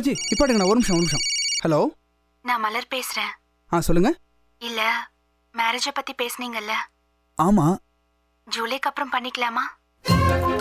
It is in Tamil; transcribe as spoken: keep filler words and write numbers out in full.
ஜி இப்போ எடுங்கண்ணா ஒரு நிமிஷம் ஒரு நிமிஷம். ஹலோ, நான் மலர் பேசுறேன். ஆ சொல்லுங்க. இல்ல மேரேஜை பத்தி பேசுனீங்கல்ல, ஆமாம். ஜூலைக்கு அப்புறம் பண்ணிக்கலாமா?